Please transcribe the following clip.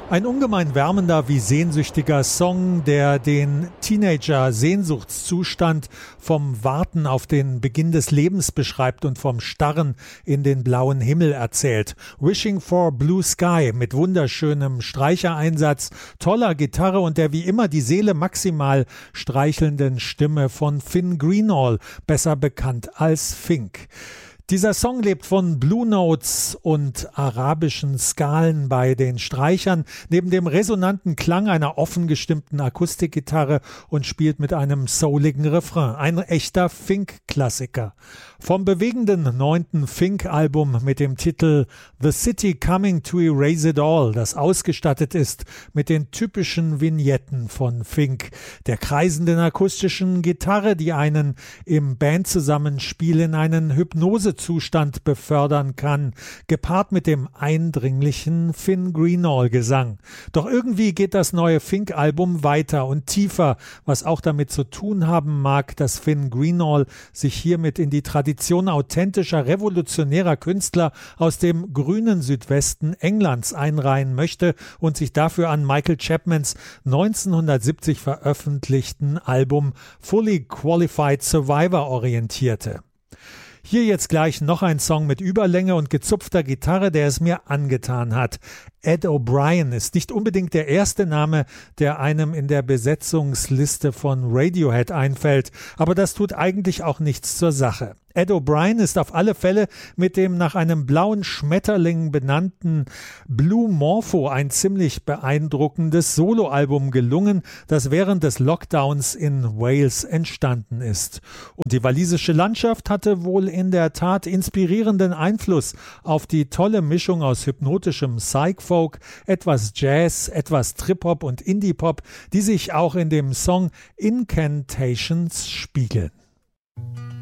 Ein ungemein wärmender wie sehnsüchtiger Song, der den Teenager-Sehnsuchtszustand vom Warten auf den Beginn des Lebens beschreibt und vom Starren in den blauen Himmel erzählt. Wishing for Blue Sky mit wunderschönem Streichereinsatz, toller Gitarre und der wie immer die Seele maximal streichelnden Stimme von Finn Greenall, besser bekannt als Fink. Dieser Song lebt von Blue Notes und arabischen Skalen bei den Streichern, neben dem resonanten Klang einer offen gestimmten Akustikgitarre und spielt mit einem souligen Refrain. Ein echter Fink-Klassiker. Vom bewegenden 9. Fink-Album mit dem Titel The City Coming to Erase It All, das ausgestattet ist mit den typischen Vignetten von Fink, der kreisenden akustischen Gitarre, die einen im Bandzusammenspiel in einen Hypnosezustand befördern kann, gepaart mit dem eindringlichen Finn Greenall-Gesang. Doch irgendwie geht das neue Fink-Album weiter und tiefer, was auch damit zu tun haben mag, dass Finn Greenall sich hiermit in die Tradition authentischer, revolutionärer Künstler aus dem grünen Südwesten Englands einreihen möchte und sich dafür an Michael Chapmans 1970 veröffentlichten Album Fully Qualified Survivor orientierte. Hier jetzt gleich noch ein Song mit Überlänge und gezupfter Gitarre, der es mir angetan hat. Ed O'Brien ist nicht unbedingt der erste Name, der einem in der Besetzungsliste von Radiohead einfällt, aber das tut eigentlich auch nichts zur Sache. Ed O'Brien ist auf alle Fälle mit dem nach einem blauen Schmetterling benannten Blue Morpho ein ziemlich beeindruckendes Soloalbum gelungen, das während des Lockdowns in Wales entstanden ist. Und die walisische Landschaft hatte wohl in der Tat inspirierenden Einfluss auf die tolle Mischung aus hypnotischem Psych-Folk, etwas Jazz, etwas Trip-Hop und Indie-Pop, die sich auch in dem Song Incantations spiegeln.